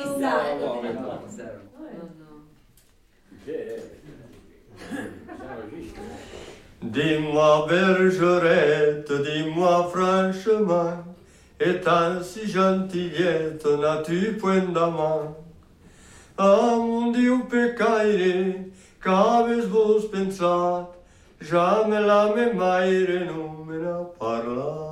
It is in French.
Zero. Dis-moi, bergerette, dis-moi franchement, étant si gentillette, n'as-tu point d'amant? Ah, mon Dieu, peccaire, qu'avez-vous pensat? Jamais la mia madre non me ne ha parlato.